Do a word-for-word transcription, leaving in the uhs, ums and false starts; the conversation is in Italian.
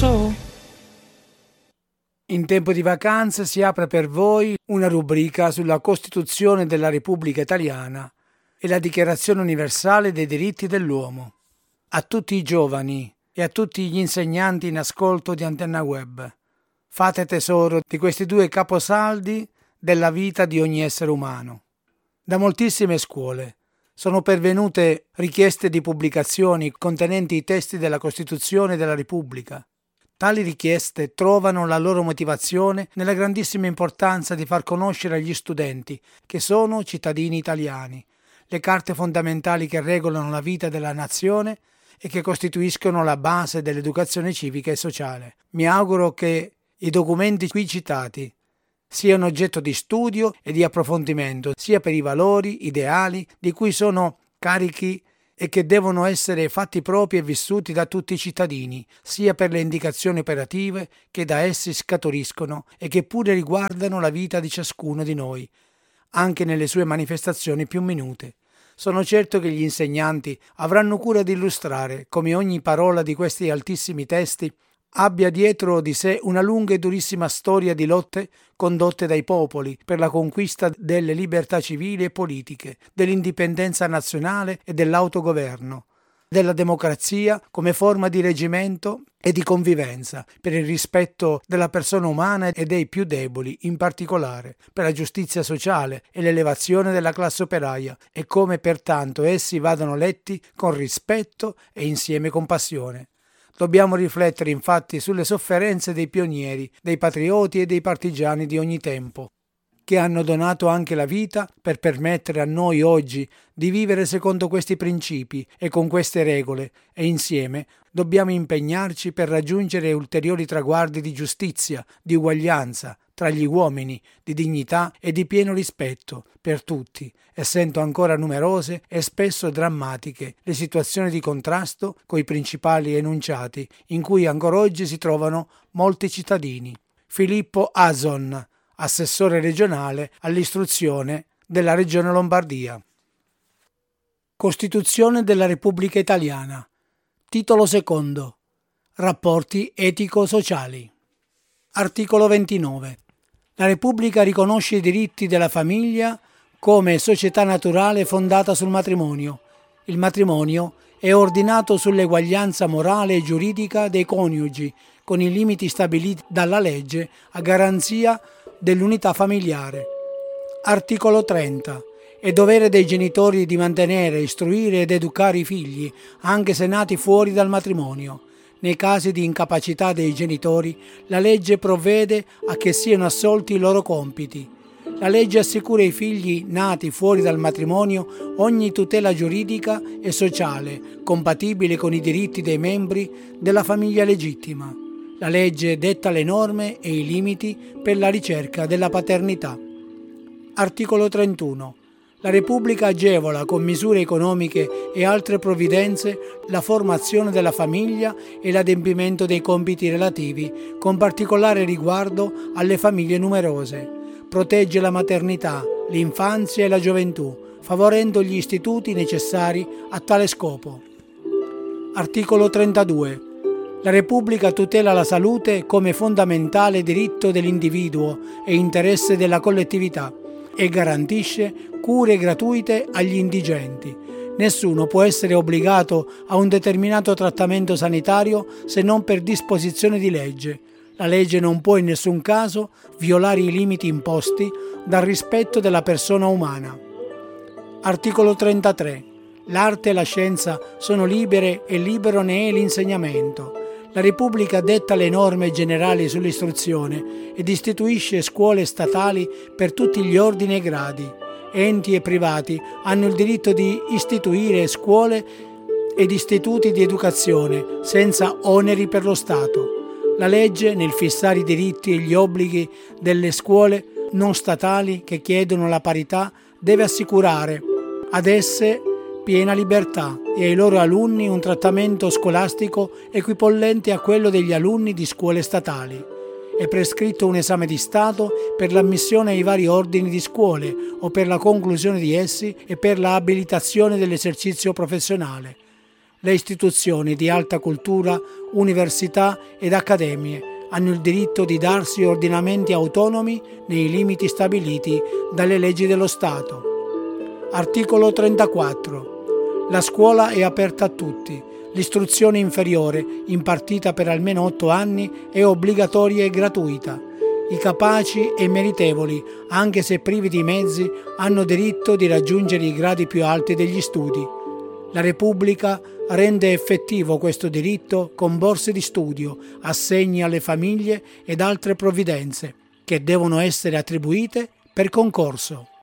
so. In tempo di vacanze si apre per voi una rubrica sulla Costituzione della Repubblica Italiana e la Dichiarazione Universale dei Diritti dell'Uomo. A tutti i giovani e a tutti gli insegnanti in ascolto di Antenna Web, fate tesoro di questi due caposaldi della vita di ogni essere umano. Da moltissime scuole sono pervenute richieste di pubblicazioni contenenti i testi della Costituzione della Repubblica. Tali richieste trovano la loro motivazione nella grandissima importanza di far conoscere agli studenti, che sono cittadini italiani, le carte fondamentali che regolano la vita della nazione e che costituiscono la base dell'educazione civica e sociale. Mi auguro che i documenti qui citati siano oggetto di studio e di approfondimento, sia per i valori, ideali di cui sono carichi e che devono essere fatti propri e vissuti da tutti i cittadini, sia per le indicazioni operative che da essi scaturiscono e che pure riguardano la vita di ciascuno di noi, anche nelle sue manifestazioni più minute. Sono certo che gli insegnanti avranno cura di illustrare come ogni parola di questi altissimi testi abbia dietro di sé una lunga e durissima storia di lotte condotte dai popoli per la conquista delle libertà civili e politiche, dell'indipendenza nazionale e dell'autogoverno, della democrazia come forma di reggimento e di convivenza, per il rispetto della persona umana e dei più deboli, in particolare per la giustizia sociale e l'elevazione della classe operaia, e come pertanto essi vadano letti con rispetto e insieme con passione. Dobbiamo riflettere infatti sulle sofferenze dei pionieri, dei patrioti e dei partigiani di ogni tempo, che hanno donato anche la vita per permettere a noi oggi di vivere secondo questi principi e con queste regole, e insieme dobbiamo impegnarci per raggiungere ulteriori traguardi di giustizia, di uguaglianza tra gli uomini, di dignità e di pieno rispetto per tutti, essendo ancora numerose e spesso drammatiche le situazioni di contrasto coi principali enunciati in cui ancora oggi si trovano molti cittadini. Filippo Azon, assessore regionale all'istruzione della Regione Lombardia. Costituzione della Repubblica Italiana. Titolo secondo. Rapporti etico-sociali. Articolo ventinove. La Repubblica riconosce i diritti della famiglia come società naturale fondata sul matrimonio. Il matrimonio è ordinato sull'eguaglianza morale e giuridica dei coniugi, con i limiti stabiliti dalla legge a garanzia dell'unità familiare. Articolo trenta. È dovere dei genitori di mantenere, istruire ed educare i figli, anche se nati fuori dal matrimonio. Nei casi di incapacità dei genitori, la legge provvede a che siano assolti i loro compiti. La legge assicura ai figli nati fuori dal matrimonio ogni tutela giuridica e sociale compatibile con i diritti dei membri della famiglia legittima. La legge detta le norme e i limiti per la ricerca della paternità. Articolo trentuno. La Repubblica agevola con misure economiche e altre provvidenze la formazione della famiglia e l'adempimento dei compiti relativi, con particolare riguardo alle famiglie numerose. Protegge la maternità, l'infanzia e la gioventù, favorendo gli istituti necessari a tale scopo. Articolo trentadue. La Repubblica tutela la salute come fondamentale diritto dell'individuo e interesse della collettività e garantisce cure gratuite agli indigenti. Nessuno può essere obbligato a un determinato trattamento sanitario se non per disposizione di legge. La legge non può in nessun caso violare i limiti imposti dal rispetto della persona umana. Articolo trentatré. L'arte e la scienza sono libere e libero ne è l'insegnamento. La Repubblica detta le norme generali sull'istruzione ed istituisce scuole statali per tutti gli ordini e gradi. Enti e privati hanno il diritto di istituire scuole ed istituti di educazione senza oneri per lo Stato. La legge, nel fissare i diritti e gli obblighi delle scuole non statali che chiedono la parità, deve assicurare ad esse piena libertà e ai loro alunni un trattamento scolastico equipollente a quello degli alunni di scuole statali. È prescritto un esame di Stato per l'ammissione ai vari ordini di scuole o per la conclusione di essi e per la abilitazione dell'esercizio professionale. Le istituzioni di alta cultura, università ed accademie hanno il diritto di darsi ordinamenti autonomi nei limiti stabiliti dalle leggi dello Stato. Articolo trentaquattro. La scuola è aperta a tutti. L'istruzione inferiore, impartita per almeno otto anni, è obbligatoria e gratuita. I capaci e meritevoli, anche se privi di mezzi, hanno diritto di raggiungere i gradi più alti degli studi. La Repubblica rende effettivo questo diritto con borse di studio, assegni alle famiglie ed altre provvidenze che devono essere attribuite per concorso.